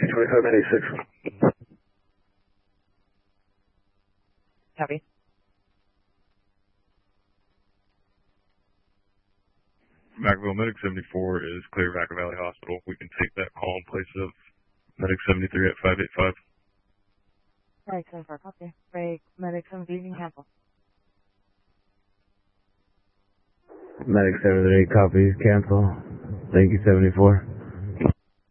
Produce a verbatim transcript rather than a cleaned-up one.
twenty-five ninety-six. Copy. Vacaville Medic seventy-four is clear Vaca Valley Hospital. We can take that call in place of Medic seventy-three at five eight five. Medic seventy-four, copy. Break, Medic seventy-three, you can cancel. Medic seventy-three, copy, cancel. Thank you, seventy-four.